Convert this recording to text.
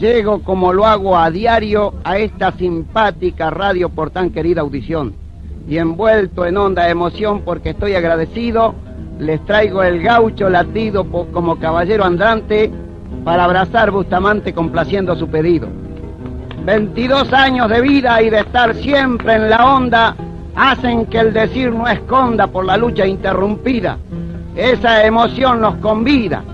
llego como lo hago a diario a esta simpática radio por tan querida audición. Y envuelto en honda emoción porque estoy agradecido, les traigo el gaucho latido como caballero andante para abrazar Bustamante complaciendo su pedido. 22 años de vida y de estar siempre en la onda hacen que el decir no esconda por la lucha interrumpida. Esa emoción nos convida